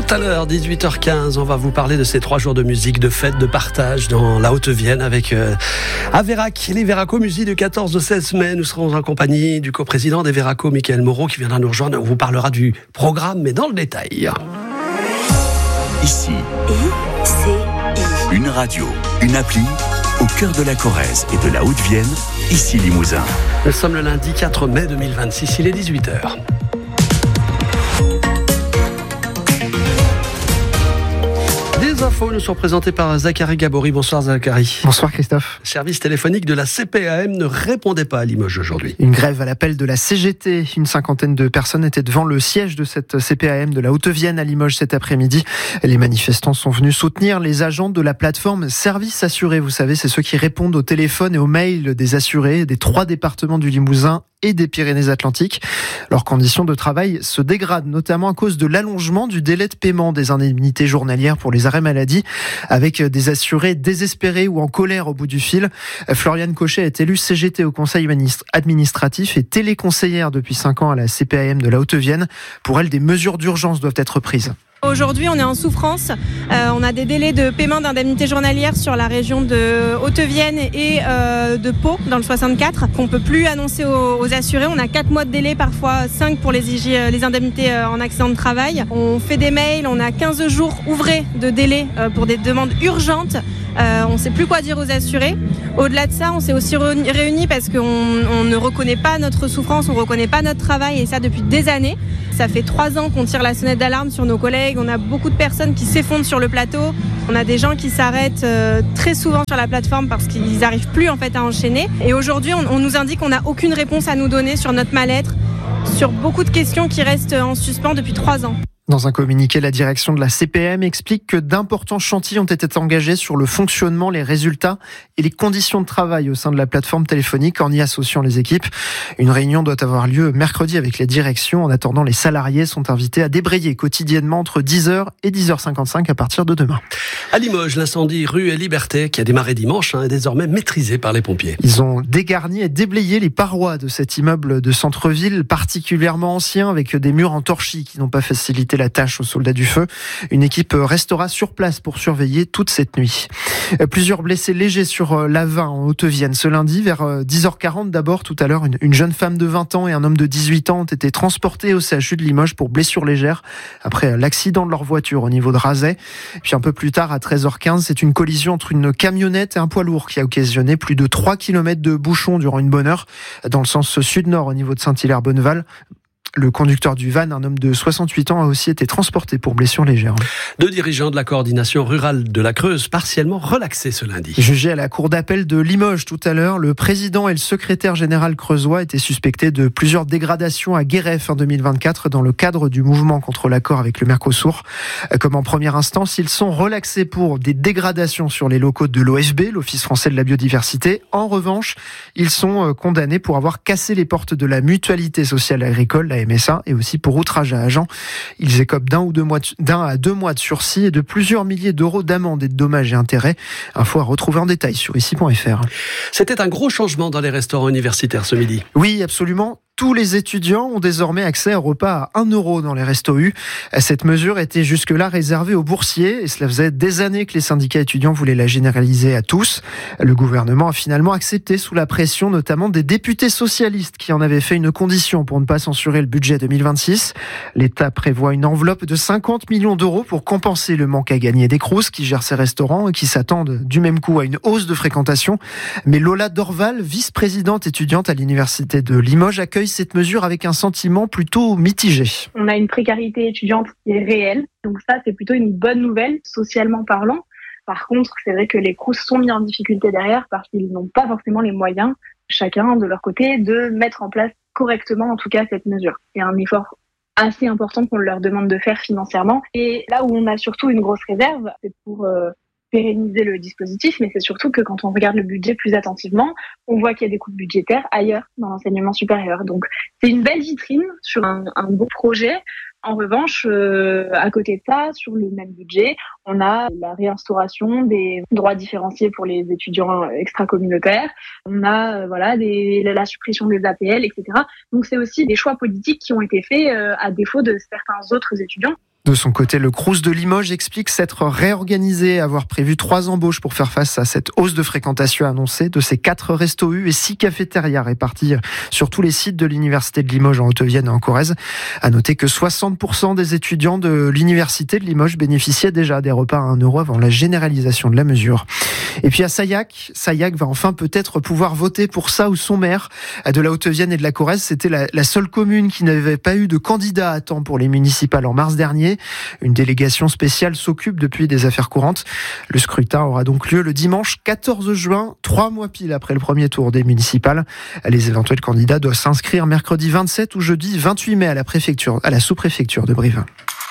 à l'heure, 18h15, on va vous parler de ces 3 jours de musique, de fête, de partage dans la Haute-Vienne avec à Vérac, les Véraco Musiques du 14 au 16 mai. Nous serons en compagnie du coprésident des Véraco, Michael Moreau, qui viendra nous rejoindre. On vous parlera du programme, mais dans le détail. Ici, une radio, une appli, au cœur de la Corrèze et de la Haute-Vienne, ici Limousin. Nous sommes le lundi 4 mai 2026, il est 18h. Les infos nous sont présentées par Zachary Gabory. Bonsoir Zachary. Bonsoir Christophe. Le service téléphonique de la CPAM ne répondait pas à Limoges aujourd'hui. Une grève à l'appel de la CGT. Une cinquantaine de personnes étaient devant le siège de cette CPAM de la Haute-Vienne à Limoges cet après-midi. Les manifestants sont venus soutenir les agents de la plateforme Service Assuré. Vous savez, c'est ceux qui répondent au téléphone et aux mails des assurés des 3 départements du Limousin et des Pyrénées-Atlantiques. Leurs conditions de travail se dégradent, notamment à cause de l'allongement du délai de paiement des indemnités journalières pour les arrêts maladie, avec des assurés désespérés ou en colère au bout du fil. Floriane Cochet est élue CGT au conseil administratif et téléconseillère depuis 5 ans à la CPAM de la Haute-Vienne. Pour elle, des mesures d'urgence doivent être prises. Aujourd'hui, on est en souffrance. On a des délais de paiement d'indemnités journalières sur la région de Haute-Vienne et de Pau, dans le 64, qu'on ne peut plus annoncer aux assurés. On a 4 mois de délai, parfois 5 pour les indemnités en accident de travail. On fait des mails, on a 15 jours ouvrés de délai pour des demandes urgentes. On ne sait plus quoi dire aux assurés. Au-delà de ça, on s'est aussi réunis parce qu'on ne reconnaît pas notre souffrance, on ne reconnaît pas notre travail, et ça depuis des années. Ça fait 3 ans qu'on tire la sonnette d'alarme sur nos collègues. On a beaucoup de personnes qui s'effondrent sur le plateau. On a des gens qui s'arrêtent très souvent sur la plateforme parce qu'ils n'arrivent plus en fait à enchaîner. Et aujourd'hui, on nous indique qu'on n'a aucune réponse à nous donner sur notre mal-être, sur beaucoup de questions qui restent en suspens depuis 3 ans. Dans un communiqué, la direction de la CPAM explique que d'importants chantiers ont été engagés sur le fonctionnement, les résultats et les conditions de travail au sein de la plateforme téléphonique en y associant les équipes. Une réunion doit avoir lieu mercredi avec les directions. En attendant, les salariés sont invités à débrayer quotidiennement entre 10h et 10h55 à partir de demain. À Limoges, l'incendie rue et Liberté, qui a démarré dimanche, est désormais maîtrisé par les pompiers. Ils ont dégarni et déblayé les parois de cet immeuble de centre-ville particulièrement ancien avec des murs en torchis qui n'ont pas facilité la tâche aux soldats du feu. Une équipe restera sur place pour surveiller toute cette nuit. Plusieurs blessés légers sur l'A20 en Haute-Vienne. Ce lundi, vers 10h40 d'abord, tout à l'heure, une jeune femme de 20 ans et un homme de 18 ans ont été transportés au CHU de Limoges pour blessures légères après l'accident de leur voiture au niveau de Razay. Puis un peu plus tard, à 13h15, c'est une collision entre une camionnette et un poids lourd qui a occasionné plus de 3 km de bouchons durant une bonne heure dans le sens sud-nord au niveau de Saint-Hilaire-Bonneval. Le conducteur du van, un homme de 68 ans, a aussi été transporté pour blessures légères. 2 dirigeants de la coordination rurale de la Creuse partiellement relaxés ce lundi. Jugé à la cour d'appel de Limoges tout à l'heure, le président et le secrétaire général creusois étaient suspectés de plusieurs dégradations à Guéret fin 2024 dans le cadre du mouvement contre l'accord avec le Mercosur. Comme en première instance, ils sont relaxés pour des dégradations sur les locaux de l'OFB, l'Office français de la biodiversité. En revanche, ils sont condamnés pour avoir cassé les portes de la mutualité sociale agricole, la MSA, et aussi pour outrage à agent. Ils écopent d'1 à 2 mois de sursis et de plusieurs milliers d'euros d'amende et de dommages et intérêts. Info à retrouver en détail sur ici.fr. C'était un gros changement dans les restaurants universitaires ce midi. Oui, absolument. Tous les étudiants ont désormais accès à un repas à 1 € dans les restos U. Cette mesure était jusque-là réservée aux boursiers et cela faisait des années que les syndicats étudiants voulaient la généraliser à tous. Le gouvernement a finalement accepté sous la pression notamment des députés socialistes qui en avaient fait une condition pour ne pas censurer le budget 2026. L'État prévoit une enveloppe de 50 millions d'euros pour compenser le manque à gagner des Crous qui gèrent ces restaurants et qui s'attendent du même coup à une hausse de fréquentation. Mais Lola Dorval, vice-présidente étudiante à l'université de Limoges, accueille cette mesure avec un sentiment plutôt mitigé. On a une précarité étudiante qui est réelle, donc ça c'est plutôt une bonne nouvelle, socialement parlant. Par contre, c'est vrai que les Crous sont mis en difficulté derrière parce qu'ils n'ont pas forcément les moyens, chacun de leur côté, de mettre en place correctement en tout cas cette mesure. C'est un effort assez important qu'on leur demande de faire financièrement. Et là où on a surtout une grosse réserve, c'est pour pérenniser le dispositif, mais c'est surtout que quand on regarde le budget plus attentivement, on voit qu'il y a des coupes budgétaires ailleurs dans l'enseignement supérieur. Donc c'est une belle vitrine sur un beau projet. En revanche, à côté de ça, sur le même budget, on a la réinstauration des droits différenciés pour les étudiants extracommunautaires. On a la suppression des APL, etc. Donc c'est aussi des choix politiques qui ont été faits à défaut de certains autres étudiants. De son côté, le Crous de Limoges explique s'être réorganisé, avoir prévu 3 embauches pour faire face à cette hausse de fréquentation annoncée de ses 4 restos U et 6 cafétérias répartis sur tous les sites de l'Université de Limoges en Haute-Vienne et en Corrèze. À noter que 60% des étudiants de l'Université de Limoges bénéficiaient déjà des repas à 1 € avant la généralisation de la mesure. Et puis à Sayac va enfin peut-être pouvoir voter pour sa ou son maire de la Haute-Vienne et de la Corrèze. C'était la seule commune qui n'avait pas eu de candidat à temps pour les municipales en mars dernier. Une délégation spéciale s'occupe depuis des affaires courantes. Le scrutin aura donc lieu le dimanche 14 juin, 3 mois pile après le premier tour des municipales. Les éventuels candidats doivent s'inscrire mercredi 27 ou jeudi 28 mai à la sous-préfecture de Brive.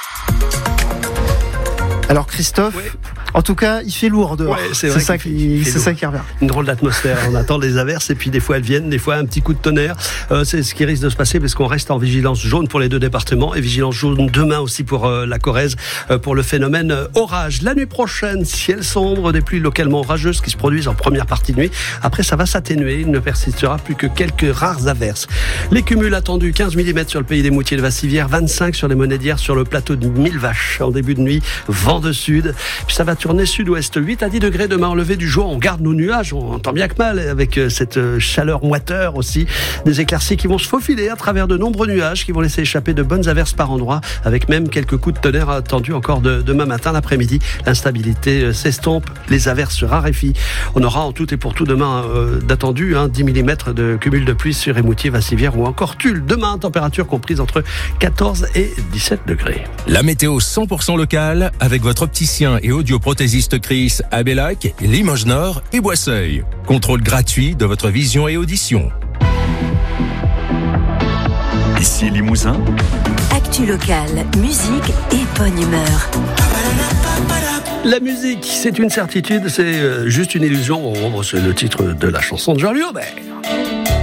Alors Christophe, ouais. En tout cas, il fait lourd dehors. Ouais, c'est ça qui revient. Une drôle d'atmosphère. On attend des averses et puis des fois elles viennent, des fois un petit coup de tonnerre. C'est ce qui risque de se passer parce qu'on reste en vigilance jaune pour les 2 départements et vigilance jaune demain aussi pour la Corrèze pour le phénomène orage. La nuit prochaine, ciel sombre, des pluies localement orageuses qui se produisent en première partie de nuit. Après, ça va s'atténuer. Il ne persistera plus que quelques rares averses. Les cumuls attendus, 15 mm sur le pays des Moutiers de Vassivière, 25 sur les Monédières, sur le plateau de Millevaches en début de nuit, vent de sud. Puis ça va tourner sud-ouest, 8 à 10 degrés demain en lever du jour. On garde nos nuages, on entend bien que mal, avec cette chaleur moiteur aussi. Des éclaircies qui vont se faufiler à travers de nombreux nuages, qui vont laisser échapper de bonnes averses par endroits, avec même quelques coups de tonnerre attendus encore demain matin, l'après-midi. L'instabilité s'estompe, les averses se raréfient. On aura en tout et pour tout demain d'attendu 10 mm de cumul de pluie sur Émoutier, Vassivière ou encore Tulle. Demain, température comprise entre 14 et 17 degrés. La météo 100% locale avec votre opticien et audioprothésiste Chris à Bellac, Limoges Nord et Boisseuil. Contrôle gratuit de votre vision et audition. Ici Limousin. Actu locale, musique et bonne humeur. La musique, c'est une certitude, c'est juste une illusion. C'est le titre de la chanson de Jean-Louis Aubert.